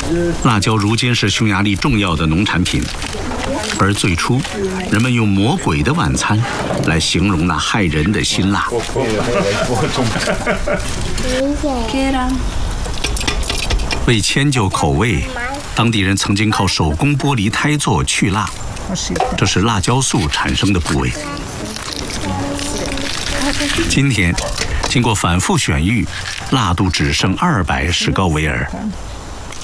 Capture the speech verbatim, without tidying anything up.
辣椒如今是匈牙利重要的农产品，而最初，人们用“魔鬼的晚餐”来形容那害人的辛辣。为迁就口味，当地人曾经靠手工剥离胎座去辣，这是辣椒素产生的部位。今天，经过反复选育，辣度只剩二百史高维尔，